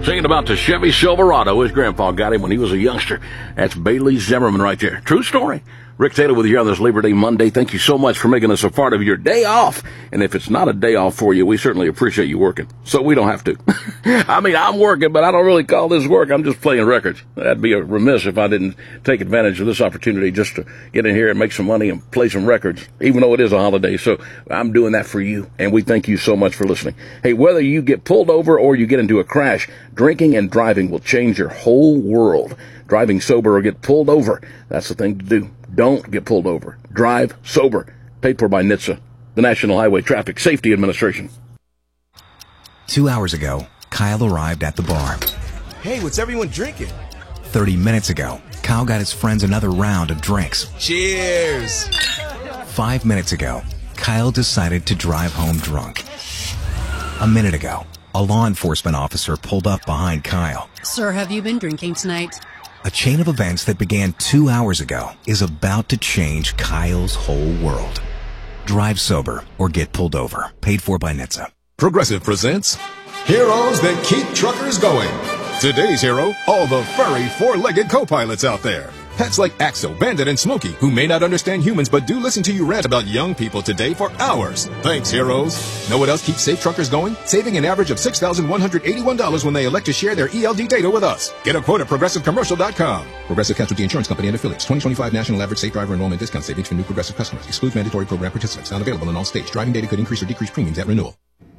Singing about the Chevy Silverado. His grandpa got him when he was a youngster. That's Bailey Zimmerman right there. True story. Rick Taylor with you on this Labor Day Monday. Thank you so much for making us a part of your day off. And if it's not a day off for you, we certainly appreciate you working. So we don't have to. I mean, I'm working, but I don't really call this work. I'm just playing records. That'd be remiss if I didn't take advantage of this opportunity just to get in here and make some money and play some records, even though it is a holiday. So I'm doing that for you, and we thank you so much for listening. Hey, whether you get pulled over or you get into a crash, drinking and driving will change your whole world. Driving sober or get pulled over, that's the thing to do. Don't get pulled over. Drive sober. Paid for by NHTSA, the National Highway Traffic Safety Administration. 2 hours ago, Kyle arrived at the bar. Hey, what's everyone drinking? 30 minutes ago, Kyle got his friends another round of drinks. Cheers! 5 minutes ago, Kyle decided to drive home drunk. A minute ago, a law enforcement officer pulled up behind Kyle. Sir, have you been drinking tonight? A chain of events that began 2 hours ago is about to change Kyle's whole world. Drive sober or get pulled over. Paid for by NHTSA. Progressive presents Heroes That Keep Truckers Going. Today's hero, all the furry four-legged co-pilots out there. Pets like Axel, Bandit, and Smokey, who may not understand humans but do listen to you rant about young people today for hours. Thanks, heroes. Know what else keeps safe truckers going? Saving an average of $6,181 when they elect to share their ELD data with us. Get a quote at ProgressiveCommercial.com. Progressive Casualty Insurance Company and Affiliates. 2025 National Average Safe Driver Enrollment Discount Savings for new Progressive customers. Excludes mandatory program participants. Not available in all states. Driving data could increase or decrease premiums at renewal.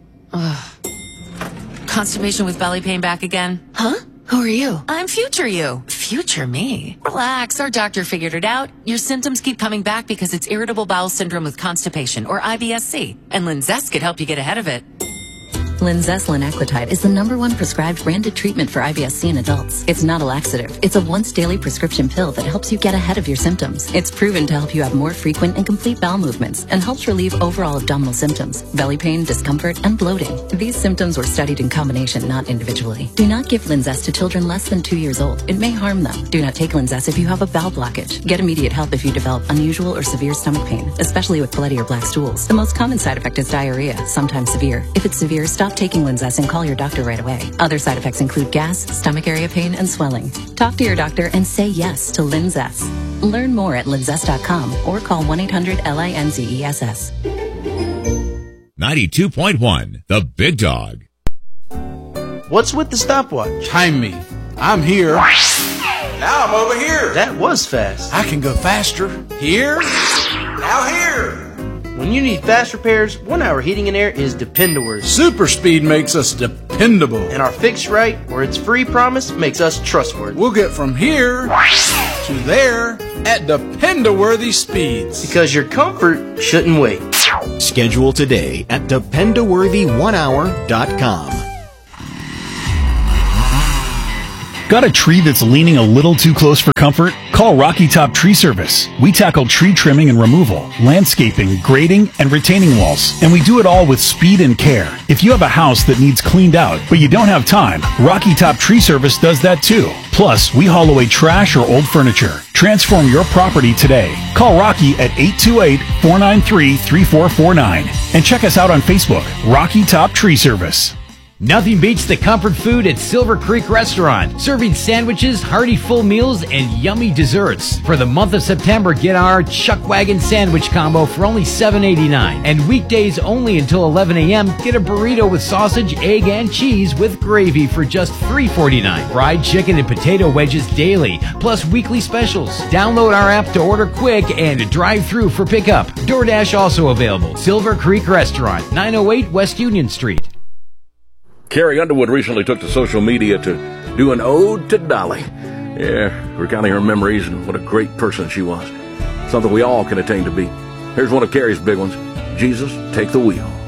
Constipation with belly pain back again? Huh? Who are you? I'm future you. Future me. Relax, our doctor figured it out. Your symptoms keep coming back because it's irritable bowel syndrome with constipation, or IBS-C. And Linzess could help you get ahead of it. Linzess linaclotide is the #1 prescribed branded treatment for IBS-C in adults. It's not a laxative. It's a once-daily prescription pill that helps you get ahead of your symptoms. It's proven to help you have more frequent and complete bowel movements and helps relieve overall abdominal symptoms, belly pain, discomfort, and bloating. These symptoms were studied in combination, not individually. Do not give Linzess to children less than 2 years old. It may harm them. Do not take Linzess if you have a bowel blockage. Get immediate help if you develop unusual or severe stomach pain, especially with bloody or black stools. The most common side effect is diarrhea, sometimes severe. If it's severe, stop taking Linzess and call your doctor right away. Other side effects include gas, stomach area pain, and swelling. Talk to your doctor and say yes to Linzess. Learn more at linzess.com or call 1-800-LINZESS. 92.1, The Big Dog. What's with the stopwatch? Time me. I'm here. Now I'm over here. That was fast. I can go faster. Here. Now here. When you need fast repairs, 1 Hour Heating and Air is dependable. Super speed makes us dependable. And our fix right, or it's free promise, makes us trustworthy. We'll get from here to there at dependable speeds. Because your comfort shouldn't wait. Schedule today at dependworthy1hour.com. Got a tree that's leaning a little too close for comfort? Call Rocky Top Tree Service. We tackle tree trimming and removal, landscaping, grading, and retaining walls. And we do it all with speed and care. If you have a house that needs cleaned out, but you don't have time, Rocky Top Tree Service does that too. Plus, we haul away trash or old furniture. Transform your property today. Call Rocky at 828-493-3449. And check us out on Facebook, Rocky Top Tree Service. Nothing beats the comfort food at Silver Creek Restaurant, serving sandwiches, hearty full meals, and yummy desserts. For the month of September, get our Chuck Wagon sandwich combo for only $7.89. And weekdays only until 11 a.m., get a burrito with sausage, egg, and cheese with gravy for just $3.49. Fried chicken and potato wedges daily, plus weekly specials. Download our app to order quick and drive through for pickup. DoorDash also available. Silver Creek Restaurant, 908 West Union Street. Carrie Underwood recently took to social media to do an ode to Dolly. Yeah, recounting her memories and what a great person she was. Something we all can attain to be. Here's one of Carrie's big ones. Jesus, take the wheel.